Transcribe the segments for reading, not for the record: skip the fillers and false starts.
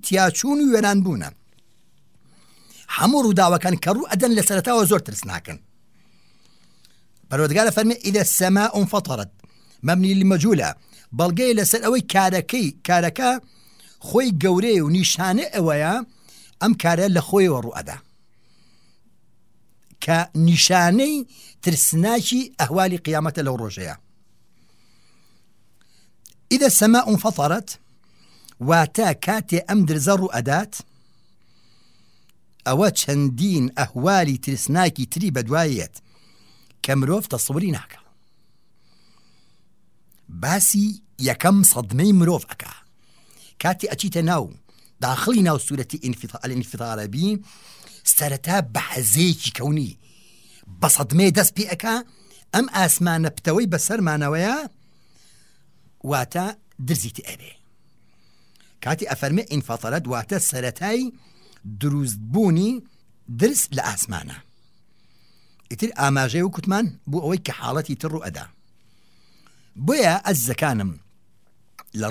تیاچوون و وێران بوونە. هەموو ڕووداوەکان کە ڕوو ئەدەن لە سەرەتاوە زۆر ترسناکن. پەروەردگارە فەرمێ ئیذا السەماء انفطرت مەبنی للمەجهولە، بەڵگەی لەسەر ئەوەی کارەکە خۆی گەورەیە و نیشانە ئەوەیە ئەم کارە لە خۆیەوە ڕوو ئەدا کە نیشانەی ترسناکی ئەهوالی قیامەتە لەو ڕۆژەیە. ئیذا السەماء انفطرت واتە کاتێ ئەم درزە ڕوو ئەدات، ئەوە چەندین ئەهوالی ترسناکی تری بەدوایەت کە مرۆڤ تەسەووری ناکە. باسی یەکەم سەدمەی مرۆڤ ئەکا کاتی ئەچیتە ناو داخلی ناو سوورەتی ئینفیطارە بی، سەرەتا بە حەزەیەکی کەونی بە سەدمەی دەست پێ ئەکا ئەم ئاسمانە پتەوەی بەسەرمانەوەیە واتە درزیتی ئەبێ. کاتی ئەفەرمێ ئینفەطەرەت واتە سەرەتای دروستبوونی درس لە ئاسمانە. ئیتر ئاماژەی و کوتمان بۆ ئەوەی کە حاڵەتی تر ڕوو ئەدا. بۆیە ئەزەکانم لە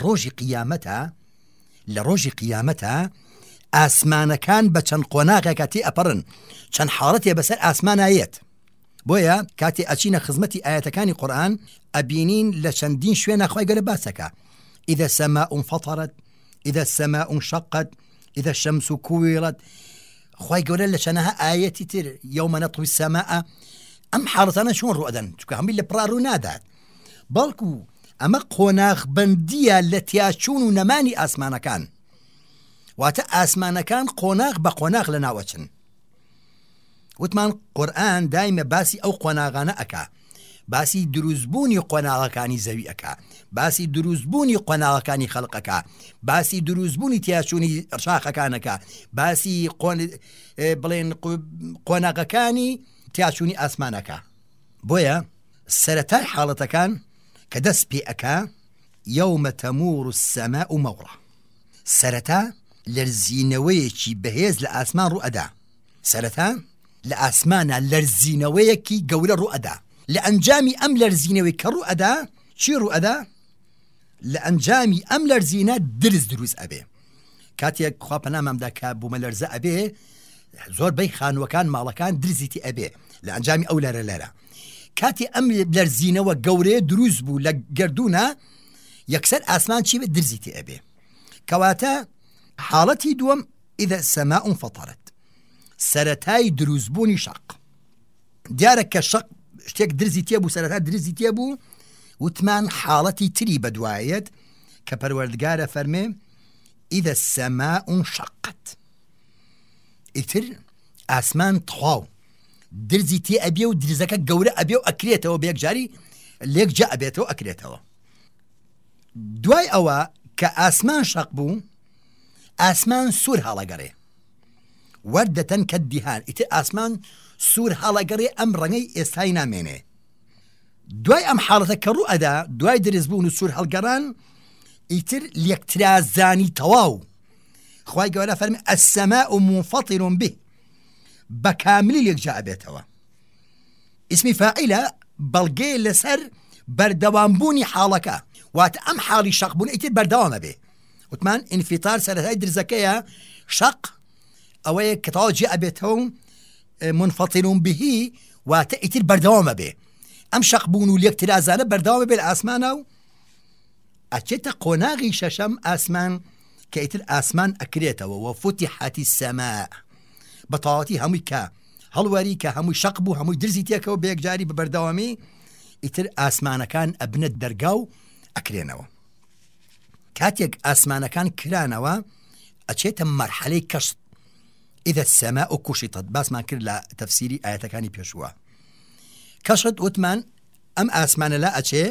ڕۆژی قیامەتە ئاسمانەکان بە چەند قۆناغێکە تێ ئەپەڕن، چەند حاڵەتێ بەسەر ئاسمانایەت. بۆیە کاتێ ئەچینە خزمەتی ئاەتەکانی قورئان ئەبینین لە چەندین شوێنە خوای گەورە باسەکە. ئیذا السەماء انفطرت، ئیذا السەماء انشقت، ئیذا الشەمس کوویرت. خوای گەورە لە چەندەها ئاەتی تر یەومە نەطوی السەماء ئەم حاڵەتانە چۆن ڕوو ئەدەن، چونکە هەمووی لە پڕا ڕوو نادات، بەڵکو ئەمە قۆناغبەندیە لە تیاچوون و نەمانی ئاسمانەکان. واتە ئاسمانەکان قۆناغ بە قۆناغ لە ناوەچن. وتمان قورئان دایمە باسی ئەو قۆناغانە ئەکا، باسی دروستبوونی قۆناغەکانی زەوی ئەکا، باسی دروستبوونی قۆناغەکانی خەڵقەکە، باسی دروستبوونی تیاچوونی شاخەکانەکە، باسی بڵێن قۆناغەکانی تیاچوونی ئاسمانەکە. بۆیە سەرەتای حاڵەتەکان کە دەست پێ ئەکا یەومە تەموور السەماء مەوڕە، سەرەتا لەرزینەوەیەکی بەهێز لە ئاسمان ڕوو ئەدا. سەرەتا لە ئاسمانە لەرزینەوەیەکی گەورە ڕوو ئەدا. لە ئەنجامی ئەم لەرزینەوەی کە ڕوو ئەدا چی ڕوو ئەدا؟ لە ئەنجامی ئەم لەرزینە درز دروست ئەبێ. کاتێک خوا پەنامامدا کە بوومە لەرزە ئەبێ، زۆربەی خانووەکان ماڵەکان درزیتی ئەبێ لە ئەنجامی ئەو لەرە. کاتی ئەم لەرزینەوە گەورەیە دروست بوو لە گردونە، یەکسەر ئاسمان چی بێ؟ درزیتی ئەبێ. کەواتە حاڵەتی دووەم ئیذا السەماء انفطرت، سەرەتای دروستبوونی شەق. دیارە کە شەق شتێک درزی تێ بوو، سەرەتا درزی تێ بوو، وتمان حاڵەتی تری بەدوایەت کە پەروەردگارە فەرمێ ئیذا السەماء انشقت. ئیتر ئاسمان تەواو درزی تێ ئەبێ و درزەکە گەورە ئەبێ و ئەکرێتەوە بە یەکجاری لێک جا ئەبێتەوە ئەکرێتەوە. دوای ئەوە کە ئاسمان شەق بوو، ئاسمان سوور هەڵەگەڕێ، وەردەتەن کە دیهان. ئیتر ئاسمان سوور هەڵەگەڕێ، ئەم ڕەنگەی ئێستای نامێنێ. دوای ئەم حاڵەتە کە ڕوو ئەدا، دوای درزبوون و سوور هەڵگەڕان، ئیتر لێکترازانی تەواو. خوای گەورە فەرمێ السەماء منفطر به، بەکاملی لێکجا ئەبێتەوە. ئیسمی فاعیلە، بەڵگەی لەسەر بەردەوامبوونی حاڵەکە، واتە ئەم حاڵی شەق بوون ئیتر بەردەوامە بێ. وتمان ئینفیطار سەرەتای درزەکەیە، شەق ئەوەیە کە تەواو جێ ئەبێتەوە، منفطر بهی واتە ئیتر بەردەوامە بێ. ئەم شەق بوون و لێکترازانە بەردەوامە بێ لە ئاسمانە و ئەچێتە قۆناغی شەشەم ئاسمان کە ئیتر ئاسمان ئەکرێتەوە. وفتحت السەماء، بەتەواوەتی هەمووی کە هەڵوەری کە هەمووی شەق بوو، هەمووی درزی تێکەوە بە یەکجاری بە بەردەوامی، ئیتر ئاسمانەکان ئەبنە دەرگا و ئەکرێنەوە. کاتێک ئاسمانەکان کرانەوە، ئەچێتە مەرحەلەی کەشت. ئیذا السەماء کشطت، باسمان کرد لە تەفسیری ئاەتەکانی پێشووە. کەشت وتمان ئەم ئاسمانە لا ئەچێ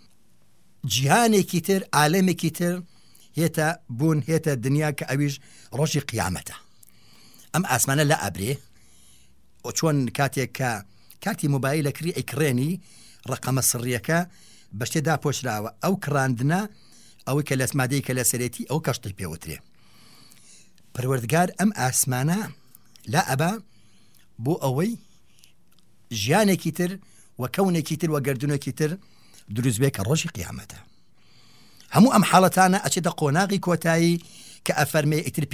جیهانێکی تر، عالەمێکی تر هێتە بوون، هێتە دنیا کە ئەویش ڕۆژی قیامەتە. ئەم ئاسمانە لا ئەبرێ، چۆن کاتێک کە کارتی مۆبایلە کری ئەیکڕێنی ڕقەمە سڕیەکە بە شتێدا پۆشراوە، ئەو کڕاندنە ئەوەی کە لە مادەی کە لە سەرێتی ئەو کەشتی پێوترێ. پەروەردگار ئەم ئاسمانە لا ئەبا بۆ ئەوەی ژیانێکی تر و کەونێکی تر و گردونێکی تر دروست بێ کە ڕۆژی قیامەتە. هەموو ئەم حاڵەتانە ئەچێتە قۆناغی کۆتایی کە ئەفەرمێ ئیتر